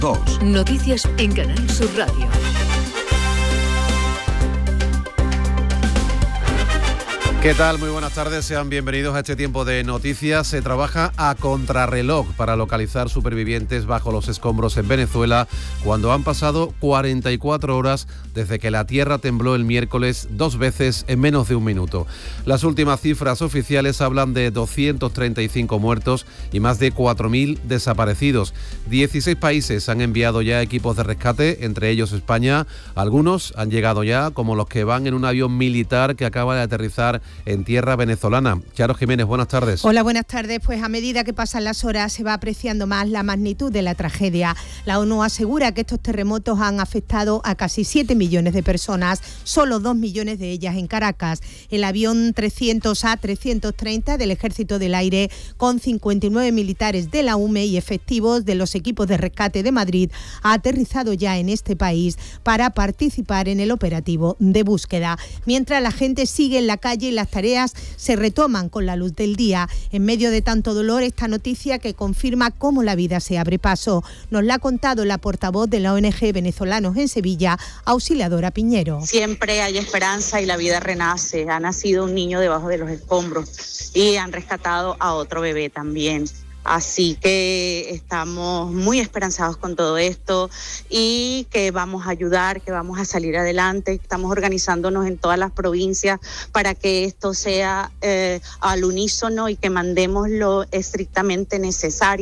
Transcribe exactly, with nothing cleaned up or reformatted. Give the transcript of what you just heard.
dos. Noticias en Canal Sur Radio. ¿Qué tal? Muy buenas tardes, sean bienvenidos a este tiempo de noticias. Se trabaja a contrarreloj para localizar supervivientes bajo los escombros en Venezuela cuando han pasado cuarenta y cuatro horas desde que la tierra tembló el miércoles dos veces en menos de un minuto. Las últimas cifras oficiales hablan de doscientos treinta y cinco muertos y más de cuatro mil desaparecidos. dieciséis países han enviado ya equipos de rescate, entre ellos España. Algunos han llegado ya, como los que van en un avión militar que acaba de aterrizar en tierra venezolana. Charo Jiménez, buenas tardes. Hola, buenas tardes. Pues a medida que pasan las horas se va apreciando más la magnitud de la tragedia. La ONU asegura que estos terremotos han afectado a casi siete millones de personas, solo dos millones de ellas en Caracas. El avión trescientos A trescientos treinta del Ejército del Aire, con cincuenta y nueve militares de la U M E y efectivos de los equipos de rescate de Madrid, ha aterrizado ya en este país para participar en el operativo de búsqueda. Mientras la gente sigue en la calle y las tareas se retoman con la luz del día. En medio de tanto dolor, esta noticia que confirma cómo la vida se abre paso. Nos la ha contado la portavoz de la O N G Venezolanos en Sevilla, Auxiliadora Piñero. Siempre hay esperanza y la vida renace. Ha nacido un niño debajo de los escombros y han rescatado a otro bebé también. Así que estamos muy esperanzados con todo esto y que vamos a ayudar, que vamos a salir adelante. Estamos organizándonos en todas las provincias para que esto sea eh, al unísono y que mandemos lo estrictamente necesario.